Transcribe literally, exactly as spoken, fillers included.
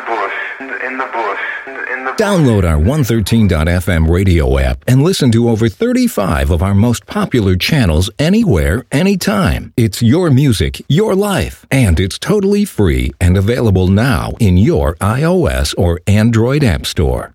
bush, in the bush, in the bush. Download our one thirteen dot f m radio app and listen to over thirty-five of our most popular channels anywhere, anytime. It's your music, your life, and it's totally free and available now in your iOS or Android app store.